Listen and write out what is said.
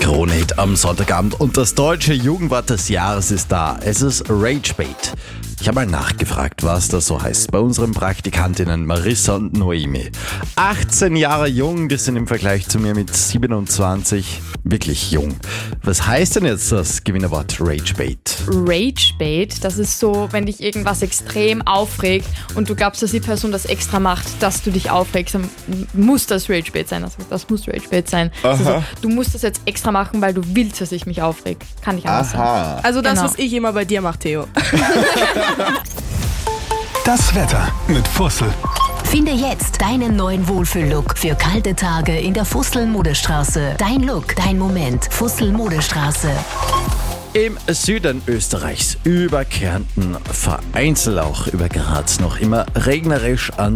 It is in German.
Krone-Hit am Sonntagabend und das deutsche Jugendwort des Jahres ist da. Es ist Ragebait. Ich habe mal nachgefragt, was das so heißt, bei unseren Praktikantinnen Marissa und Noemi. 18 Jahre jung, die sind im Vergleich zu mir mit 27 wirklich jung. Was heißt denn jetzt das Gewinnerwort Ragebait? Ragebait, das ist so, wenn dich irgendwas extrem aufregt und du glaubst, dass die Person das extra macht, dass du dich aufregst, dann muss das Ragebait sein. Also das muss Ragebait sein. Also, du musst das jetzt extra machen, weil du willst, dass ich mich aufreg. Kann nicht anders sein. Also das, Genau. was ich immer bei dir mache, Theo. Das Wetter mit Fussel. Finde jetzt deinen neuen Wohlfühl-Look für kalte Tage in der Fussel-Modestraße. Dein Look, dein Moment. Fussel-Modestraße. Im Süden Österreichs über Kärnten, vereinzelt auch über Graz noch immer regnerisch an